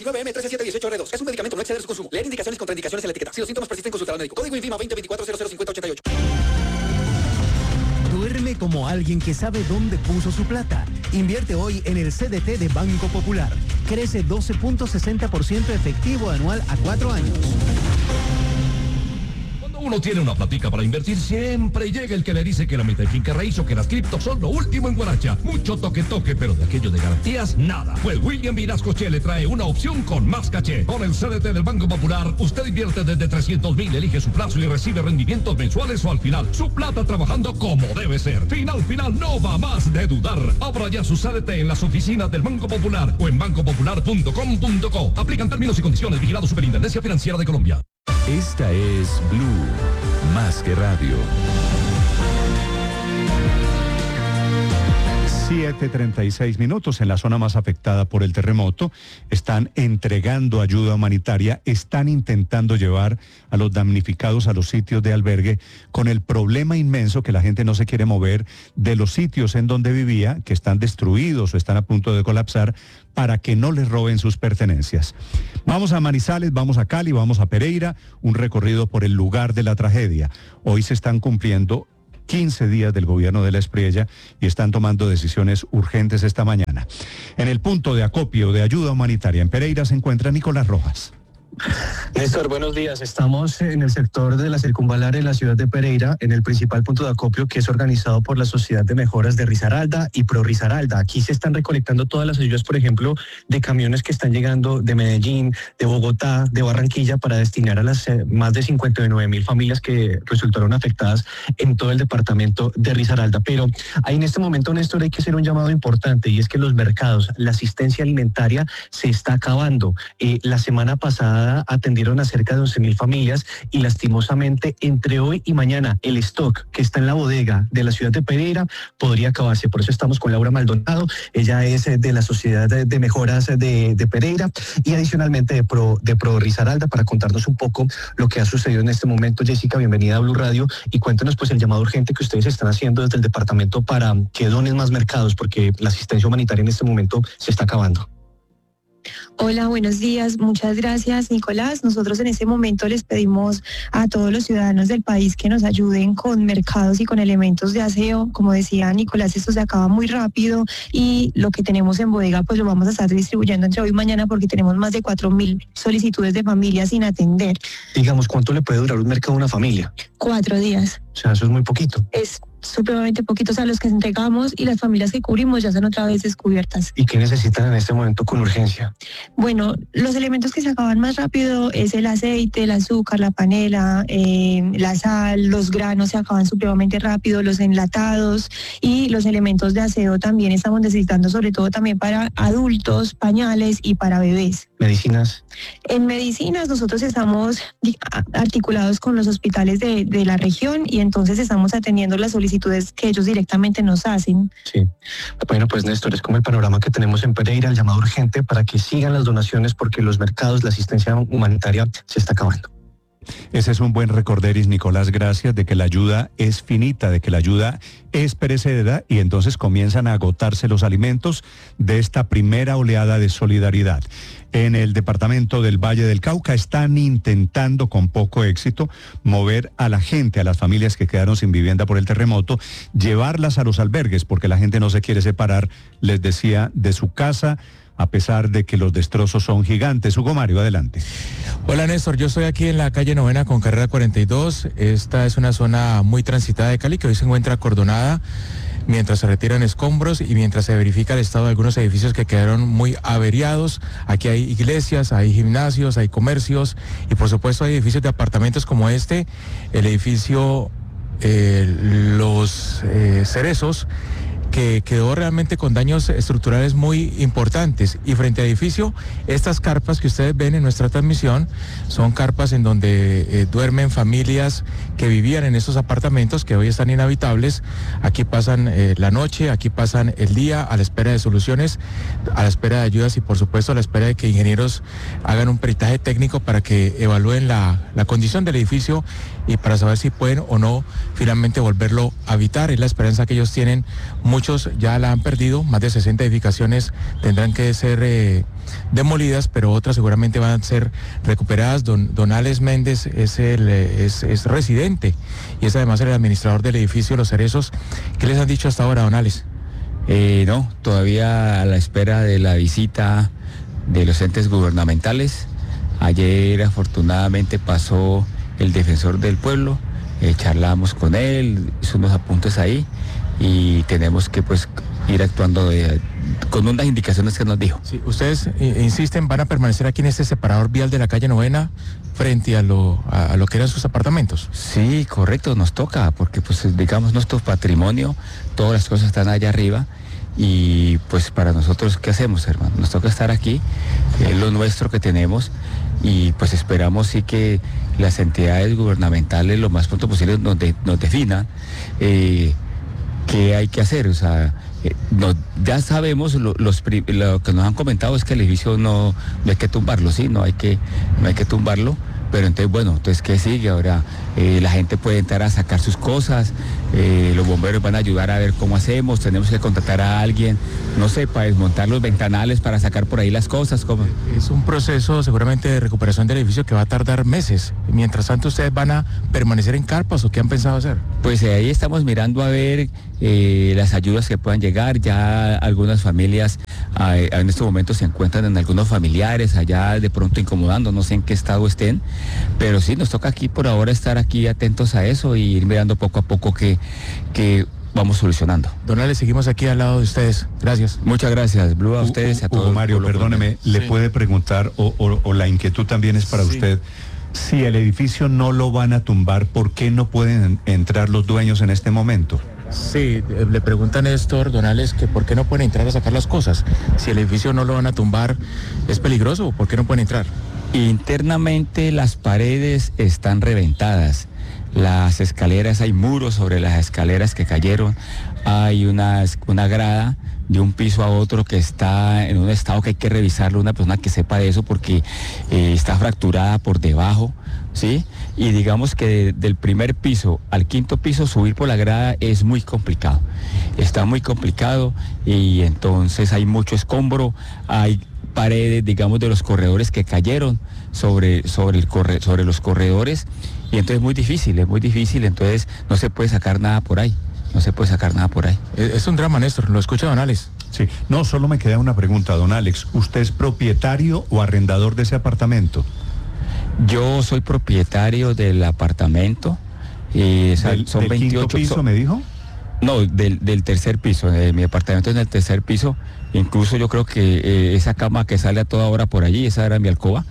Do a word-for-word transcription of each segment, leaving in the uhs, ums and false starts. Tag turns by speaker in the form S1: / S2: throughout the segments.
S1: veintinueve M trece siete dieciocho R dos. Es un medicamento, no exceder su consumo. Leer indicaciones y contraindicaciones en la etiqueta. Si los síntomas persisten, consultar al médico. Código INVIMA veinte veinticuatro cero cero cincuenta ochenta y ocho.
S2: Duerme como alguien que sabe dónde puso su plata. Invierte hoy en el C D T de Banco Popular. Crece doce punto sesenta por ciento efectivo anual a cuatro años.
S3: Uno tiene una platica para invertir, siempre llega el que le dice que la meta en finca raíz o que las criptos son lo último en Guaracha. Mucho toque toque, pero de aquello de garantías, nada. Pues William Vinascoche le trae una opción con más caché. Con el C D T del Banco Popular, usted invierte desde trescientos mil, elige su plazo y recibe rendimientos mensuales o al final. Su plata trabajando como debe ser. Final, final, no va más de dudar. Abra ya su C D T en las oficinas del Banco Popular o en banco popular punto com punto co. Aplican términos y condiciones. Vigilado Superintendencia Financiera de Colombia.
S4: Esta es Blue, más que radio.
S5: siete treinta y seis minutos en la zona más afectada por el terremoto. Están entregando ayuda humanitaria, están intentando llevar a los damnificados a los sitios de albergue con el problema inmenso que la gente no se quiere mover de los sitios en donde vivía, que están destruidos o están a punto de colapsar, para que no les roben sus pertenencias. Vamos a Manizales, vamos a Cali, vamos a Pereira, un recorrido por el lugar de la tragedia. Hoy se están cumpliendo quince días del gobierno de la Espriella y están tomando decisiones urgentes esta mañana. En el punto de acopio de ayuda humanitaria en Pereira se encuentra Nicolás Rojas.
S6: Néstor, buenos días. Estamos en el sector de la circunvalar en la ciudad de Pereira, en el principal punto de acopio que es organizado por la Sociedad de Mejoras de Risaralda y Pro Risaralda. Aquí se están recolectando todas las ayudas, por ejemplo, de camiones que están llegando de Medellín, de Bogotá, de Barranquilla, para destinar a las eh, más de cincuenta y nueve mil familias que resultaron afectadas en todo el departamento de Risaralda. Pero ahí en este momento, Néstor, hay que hacer un llamado importante, y es que los mercados, la asistencia alimentaria se está acabando. Eh, la semana pasada atendieron a cerca de once mil familias y lastimosamente entre hoy y mañana el stock que está en la bodega de la ciudad de Pereira podría acabarse. Por eso estamos con Laura Maldonado, ella es de la Sociedad de Mejoras de, de Pereira y adicionalmente de Pro, de Pro Risaralda, para contarnos un poco lo que ha sucedido en este momento. Jessica, bienvenida a Blue Radio y cuéntanos pues el llamado urgente que ustedes están haciendo desde el departamento para que donen más mercados, porque la asistencia humanitaria en este momento se está acabando.
S7: Hola, buenos días. Muchas gracias, Nicolás. Nosotros en este momento les pedimos a todos los ciudadanos del país que nos ayuden con mercados y con elementos de aseo. Como decía Nicolás, esto se acaba muy rápido y lo que tenemos en bodega pues lo vamos a estar distribuyendo entre hoy y mañana, porque tenemos más de cuatro mil solicitudes de familias sin atender.
S6: Digamos, ¿cuánto le puede durar un mercado a una familia?
S7: Cuatro días.
S6: O sea, eso es muy poquito.
S7: Es supremamente poquitos a los que entregamos, y las familias que cubrimos ya son otra vez descubiertas.
S6: ¿Y qué necesitan en este momento con urgencia?
S7: Bueno, los elementos que se acaban más rápido es el aceite, el azúcar, la panela, eh, la sal, los granos se acaban supremamente rápido, los enlatados, y los elementos de aseo también estamos necesitando, sobre todo también para adultos, pañales y para bebés.
S6: ¿Medicinas?
S7: En medicinas nosotros estamos articulados con los hospitales de, de la región, y entonces estamos atendiendo las solicitudes que ellos directamente nos hacen.
S6: Sí. Bueno, pues Néstor, es como el panorama que tenemos en Pereira, el llamado urgente para que sigan las donaciones, porque los mercados, la asistencia humanitaria se está acabando.
S5: Ese es un buen recorderis, Nicolás, gracias, de que la ayuda es finita, de que la ayuda es perecedera, y entonces comienzan a agotarse los alimentos de esta primera oleada de solidaridad. En el departamento del Valle del Cauca están intentando con poco éxito mover a la gente, a las familias que quedaron sin vivienda por el terremoto, llevarlas a los albergues, porque la gente no se quiere separar, les decía, de su casa, a pesar de que los destrozos son gigantes. Hugo Mario, adelante.
S8: Hola Néstor, yo estoy aquí en la calle Novena con carrera cuarenta y dos. Esta es una zona muy transitada de Cali que hoy se encuentra acordonada mientras se retiran escombros y mientras se verifica el estado de algunos edificios que quedaron muy averiados. Aquí hay iglesias, hay gimnasios, hay comercios y por supuesto hay edificios de apartamentos como este, el edificio eh, Los eh, Cerezos, que quedó realmente con daños estructurales muy importantes. Y frente al edificio, estas carpas que ustedes ven en nuestra transmisión son carpas en donde eh, duermen familias que vivían en estos apartamentos que hoy están inhabitables. Aquí pasan eh, la noche, aquí pasan el día a la espera de soluciones, a la espera de ayudas y por supuesto a la espera de que ingenieros hagan un peritaje técnico para que evalúen la, la condición del edificio y para saber si pueden o no finalmente volverlo a habitar. Es la esperanza que ellos tienen. Muchos ya la han perdido, más de sesenta edificaciones tendrán que ser eh, demolidas, pero otras seguramente van a ser recuperadas. Don, don Alex Méndez es, el, es, es residente y es además el administrador del edificio Los Cerezos. ¿Qué les han dicho hasta ahora, don Alex?
S9: Eh, no, todavía a la espera de la visita de los entes gubernamentales. Ayer afortunadamente pasó el defensor del pueblo, eh, charlamos con él, hizo unos apuntes ahí y tenemos que pues ir actuando de, con unas indicaciones que nos dijo.
S8: Sí, ustedes eh, insisten, van a permanecer aquí en este separador vial de la calle Novena frente a lo, a, a lo que eran sus apartamentos.
S9: Sí, correcto, nos toca, porque pues digamos nuestro patrimonio, todas las cosas están allá arriba y pues para nosotros, ¿qué hacemos, hermano? Nos toca estar aquí, es lo nuestro que tenemos y pues esperamos sí que las entidades gubernamentales lo más pronto posible nos, de, nos definan eh, qué hay que hacer, o sea, eh, no, ya sabemos, lo, los, lo que nos han comentado es que el edificio no, no hay que tumbarlo, sí, no hay que, no hay que tumbarlo, pero entonces, bueno, entonces, ¿qué sigue? Ahora eh, la gente puede entrar a sacar sus cosas, eh, los bomberos van a ayudar a ver cómo hacemos, tenemos que contratar a alguien, no sé, para desmontar los ventanales, para sacar por ahí las cosas. ¿Cómo?
S8: Es un proceso seguramente de recuperación del edificio que va a tardar meses. Mientras tanto, ¿ustedes van a permanecer en carpas o qué han pensado hacer?
S9: Pues eh, ahí estamos mirando a ver eh, las ayudas que puedan llegar. Ya algunas familias eh, en estos momentos se encuentran en algunos familiares, allá de pronto incomodando, no sé en qué estado estén, pero sí, nos toca aquí por ahora estar aquí atentos a eso y ir mirando poco a poco que, que vamos solucionando.
S8: Don Ale, seguimos aquí al lado de ustedes. Gracias.
S9: Muchas gracias, Blue, a ustedes y a todos.
S5: Hugo Mario, perdóneme, ¿le sí. puede preguntar, o, o, o la inquietud también es para sí. usted, si el edificio no lo van a tumbar, ¿por qué no pueden entrar los dueños en este momento?
S8: Sí, le pregunta Néstor, don Alex, que por qué no pueden entrar a sacar las cosas. Si el edificio no lo van a tumbar, ¿es peligroso o por qué no pueden entrar?
S9: Internamente las paredes están reventadas. Las escaleras, hay muros sobre las escaleras que cayeron, hay una, una grada de un piso a otro que está en un estado que hay que revisarlo, una persona que sepa de eso porque eh, está fracturada por debajo, ¿sí? Y digamos que de, del primer piso al quinto piso subir por la grada es muy complicado, está muy complicado y entonces hay mucho escombro, hay paredes, digamos, de los corredores que cayeron sobre, sobre, el corre, sobre los corredores y entonces es muy difícil, es muy difícil, entonces no se puede sacar nada por ahí, no se puede sacar nada por ahí.
S8: Es un drama, Néstor, lo escucha don Alex.
S5: Sí, no, solo me queda una pregunta, don Alex, ¿usted es propietario o arrendador de ese apartamento?
S9: Yo soy propietario del apartamento, eh,
S5: ¿Del,
S9: son
S5: del
S9: veintiocho
S5: quinto piso,
S9: son,
S5: me dijo?
S9: No, del, del tercer piso, eh, mi apartamento es en el tercer piso, incluso yo creo que eh, esa cama que sale a toda hora por allí, esa era mi alcoba,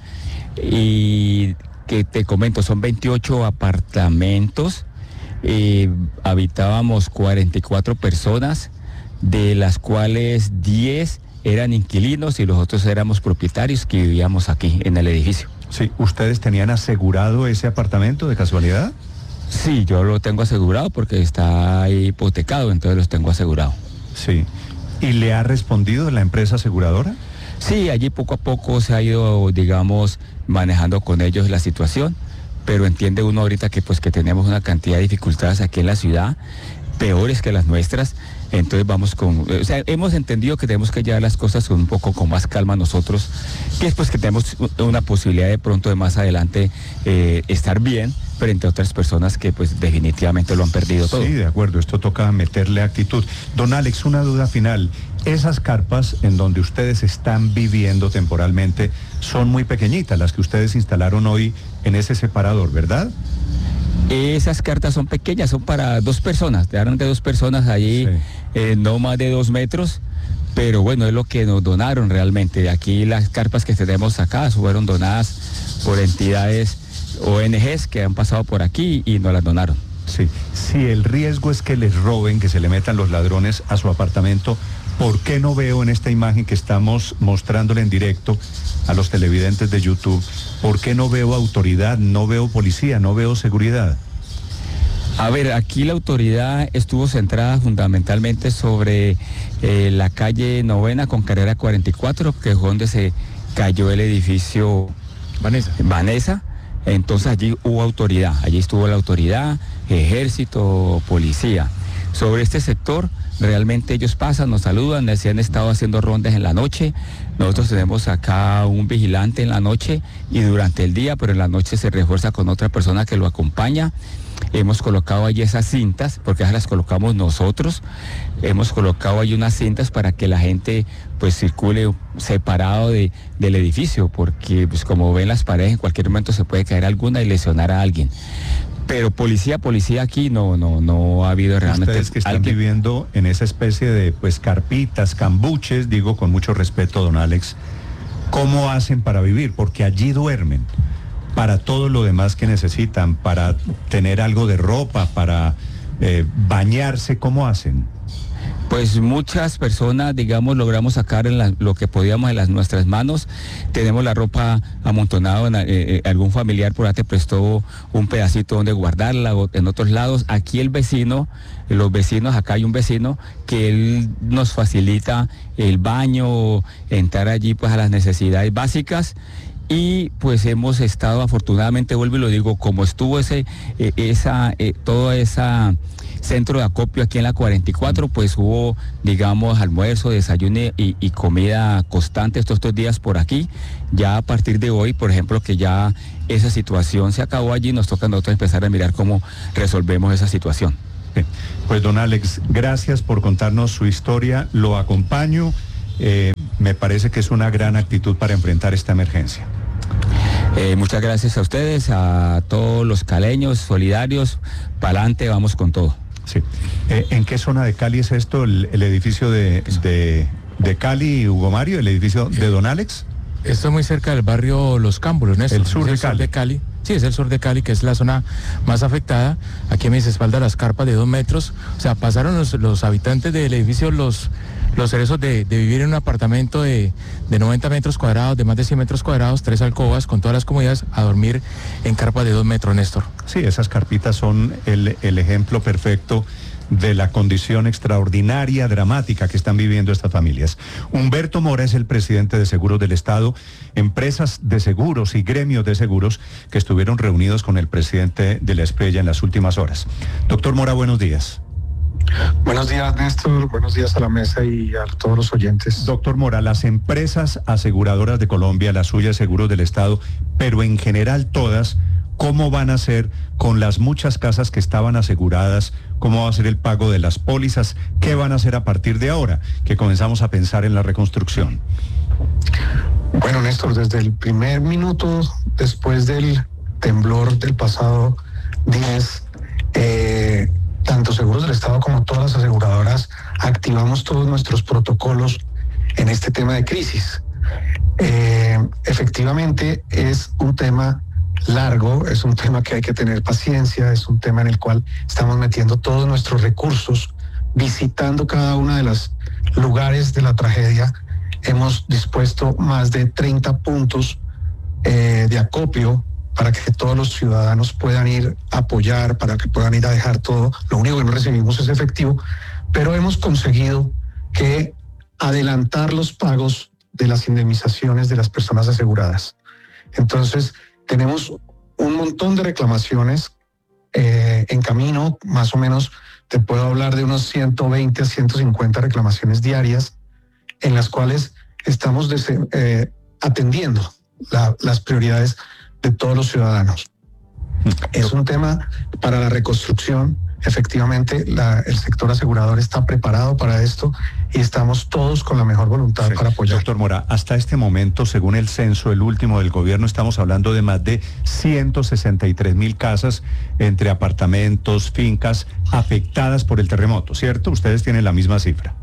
S9: y que te comento, son veintiocho apartamentos, eh, habitábamos cuarenta y cuatro personas, de las cuales diez eran inquilinos y los otros éramos propietarios que vivíamos aquí en el edificio.
S5: Sí, ¿ustedes tenían asegurado ese apartamento de casualidad?
S9: Sí, yo lo tengo asegurado porque está hipotecado, entonces los tengo asegurado.
S5: Sí. ¿Y le ha respondido la empresa aseguradora?
S9: Sí, allí poco a poco se ha ido, digamos, manejando con ellos la situación, pero entiende uno ahorita que pues que tenemos una cantidad de dificultades aquí en la ciudad, peores que las nuestras, entonces vamos con, o sea, hemos entendido que tenemos que llevar las cosas con un poco con más calma nosotros, que es pues que tenemos una posibilidad de pronto de más adelante eh, estar bien frente a otras personas que pues definitivamente lo han perdido todo.
S5: Sí, de acuerdo, esto toca meterle actitud. Don Alex, una duda final. Esas carpas en donde ustedes están viviendo temporalmente son muy pequeñitas, las que ustedes instalaron hoy en ese separador, ¿verdad?
S9: Esas cartas son pequeñas, son para dos personas, quedaron de dos personas allí, sí. eh, no más de dos metros, pero bueno, es lo que nos donaron realmente. Aquí las carpas que tenemos acá fueron donadas por entidades O N Ges que han pasado por aquí y nos las donaron.
S5: Sí, si el riesgo es que les roben, que se le metan los ladrones a su apartamento, ¿por qué no veo en esta imagen que estamos mostrándole en directo a los televidentes de YouTube, por qué no veo autoridad, no veo policía, no veo seguridad?
S9: A ver, aquí la autoridad estuvo centrada fundamentalmente sobre eh, la calle Novena con carrera cuarenta y cuatro, que es donde se cayó el edificio
S8: Vanessa.
S9: Vanessa. Entonces allí hubo autoridad, allí estuvo la autoridad, ejército, policía. Sobre este sector realmente ellos pasan, nos saludan, se han estado haciendo rondas en la noche. Nosotros tenemos acá un vigilante en la noche y durante el día, pero en la noche se refuerza con otra persona que lo acompaña. Hemos colocado allí esas cintas, porque esas las colocamos nosotros. Hemos colocado allí unas cintas para que la gente pues circule separado de, del edificio, porque pues como ven las paredes, en cualquier momento se puede caer alguna y lesionar a alguien. Pero policía, policía aquí no, no, no ha habido realmente.
S5: Ustedes que están
S9: alguien...
S5: viviendo en esa especie de pues carpitas, cambuches, digo con mucho respeto, don Alex, ¿cómo hacen para vivir? Porque allí duermen. Para todo lo demás que necesitan, para tener algo de ropa, para eh, bañarse, ¿cómo hacen?
S9: Pues muchas personas, digamos, logramos sacar en la, lo que podíamos en las nuestras manos. Tenemos la ropa amontonada, en, eh, algún familiar por ahí te prestó un pedacito donde guardarla, o en otros lados. Aquí el vecino, los vecinos, acá hay un vecino que él nos facilita el baño, entrar allí pues a las necesidades básicas. Y pues hemos estado, afortunadamente, vuelvo y lo digo, como estuvo ese, eh, esa, eh, todo ese centro de acopio aquí en la cuarenta y cuatro, pues hubo, digamos, almuerzo, desayuno y, y comida constante estos dos días por aquí. Ya a partir de hoy, por ejemplo, que ya esa situación se acabó allí, nos toca a nosotros empezar a mirar cómo resolvemos esa situación.
S5: Bien. Pues don Alex, gracias por contarnos su historia, lo acompaño. Eh, me parece que es una gran actitud para enfrentar esta emergencia.
S9: Eh, muchas gracias a ustedes, a todos los caleños solidarios. Para adelante, vamos con todo.
S5: Sí. Eh, ¿En qué zona de Cali es esto, el, el edificio de, de, de Cali, Hugo Mario, el edificio de don Alex?
S8: Esto es muy cerca del barrio Los Cámbulos, Néstor.
S5: El sur,
S8: es el
S5: de, Cali.
S8: sur de Cali. Sí, es el sur de Cali, que es la zona más afectada. Aquí a mis espaldas las carpas de dos metros. O sea, pasaron los, los habitantes del edificio los, los cerezos de, de vivir en un apartamento de, de noventa metros cuadrados, de más de cien metros cuadrados, tres alcobas, con todas las comodidades, a dormir en carpas de dos metros, Néstor.
S5: Sí, esas carpitas son el, el ejemplo perfecto de la condición extraordinaria, dramática que están viviendo estas familias. Humberto Mora es el presidente de Seguros del Estado, empresas de seguros y gremios de seguros que estuvieron reunidos con el presidente de la Esprella en las últimas horas. Doctor Mora, buenos días.
S10: Buenos días, Néstor. Buenos días a la mesa y a todos los oyentes.
S5: Doctor Mora, las empresas aseguradoras de Colombia, las suyas Seguros del Estado, pero en general todas, ¿cómo van a hacer con las muchas casas que estaban aseguradas? ¿Cómo va a ser el pago de las pólizas? ¿Qué van a hacer a partir de ahora que comenzamos a pensar en la reconstrucción?
S10: Bueno, Néstor, desde el primer minuto después del temblor del pasado diez, eh, tanto Seguros del Estado como todas las aseguradoras activamos todos nuestros protocolos en este tema de crisis. Eh, efectivamente es un tema largo, es un tema que hay que tener paciencia, es un tema en el cual estamos metiendo todos nuestros recursos, visitando cada uno de los lugares de la tragedia. Hemos dispuesto más de treinta puntos eh, de acopio para que todos los ciudadanos puedan ir a apoyar, para que puedan ir a dejar todo. Lo único que no recibimos es efectivo, pero hemos conseguido que adelantar los pagos de las indemnizaciones de las personas aseguradas. Entonces, tenemos un montón de reclamaciones eh, en camino, más o menos te puedo hablar de unos ciento veinte a ciento cincuenta reclamaciones diarias en las cuales estamos dese- eh, atendiendo la, las prioridades de todos los ciudadanos. Es un tema para la reconstrucción. Efectivamente, la, el sector asegurador está preparado para esto y estamos todos con la mejor voluntad
S5: Sí.
S10: para apoyar.
S5: Doctor Mora, hasta este momento, según el censo, el último del gobierno, estamos hablando de más de ciento sesenta y tres mil casas entre apartamentos, fincas, afectadas por el terremoto, ¿cierto? Ustedes tienen la misma cifra.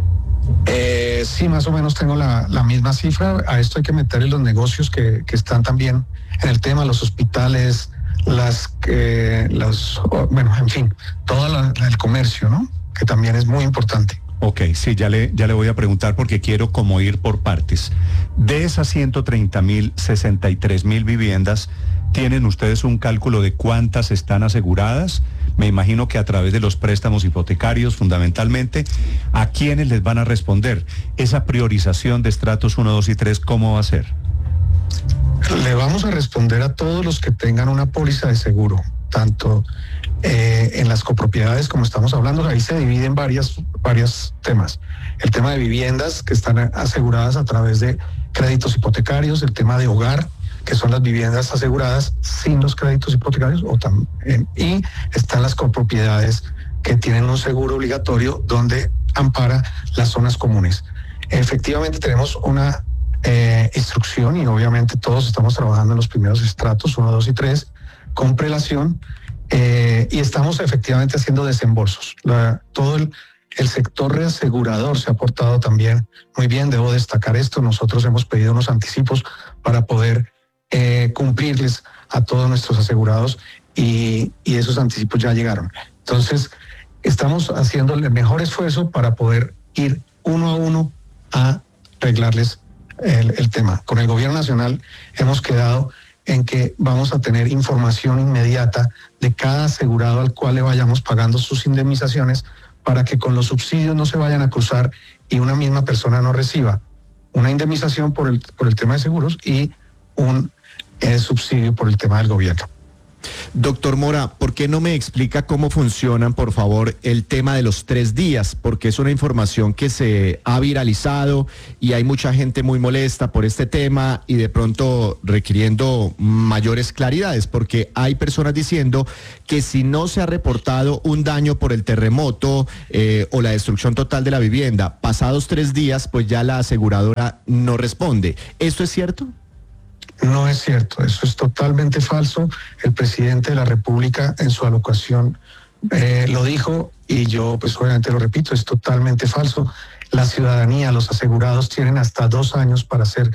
S10: Eh, sí, más o menos tengo la, la misma cifra. A esto hay que meterle los negocios que, que están también en el tema, los hospitales, las, eh, los, bueno, en fin, todo la, el comercio, ¿no? Que también es muy importante.
S5: Ok, sí, ya le, ya le voy a preguntar porque quiero como ir por partes. De esas ciento treinta mil, sesenta y tres mil viviendas, ¿tienen ustedes un cálculo de cuántas están aseguradas? Me imagino que a través de los préstamos hipotecarios, fundamentalmente, ¿a quiénes les van a responder? Esa priorización de estratos uno, dos y tres, ¿cómo va a ser?
S10: Le vamos a responder a todos los que tengan una póliza de seguro, tanto eh, en las copropiedades, como estamos hablando, ahí se dividen varias, varios temas. El tema de viviendas que están aseguradas a través de créditos hipotecarios, el tema de hogar, que son las viviendas aseguradas sin los créditos hipotecarios, o también, y están las copropiedades que tienen un seguro obligatorio donde ampara las zonas comunes. Efectivamente tenemos una eh, instrucción y obviamente todos estamos trabajando en los primeros estratos, uno, dos y tres, con prelación, eh, y estamos efectivamente haciendo desembolsos. La, todo el, el sector reasegurador se ha portado también muy bien, debo destacar esto. Nosotros hemos pedido unos anticipos para poder eh, cumplirles a todos nuestros asegurados y, y esos anticipos ya llegaron. Entonces, estamos haciendo el mejor esfuerzo para poder ir uno a uno a arreglarles el, el tema. Con el gobierno nacional hemos quedado en que vamos a tener información inmediata de cada asegurado al cual le vayamos pagando sus indemnizaciones para que con los subsidios no se vayan a cruzar y una misma persona no reciba una indemnización por el, por el tema de seguros y un eh, subsidio por el tema del gobierno.
S11: Doctor Mora, ¿por qué no me explica cómo funcionan, por favor, el tema de los tres días? Porque es una información que se ha viralizado y hay mucha gente muy molesta por este tema y de pronto requiriendo mayores claridades, porque hay personas diciendo que si no se ha reportado un daño por el terremoto eh, o la destrucción total de la vivienda, pasados tres días, pues ya la aseguradora no responde. ¿Esto es cierto?
S10: No es cierto, eso es totalmente falso. El presidente de la República en su alocución eh, lo dijo y yo pues obviamente lo repito, es totalmente falso. La ciudadanía, los asegurados tienen hasta dos años para hacer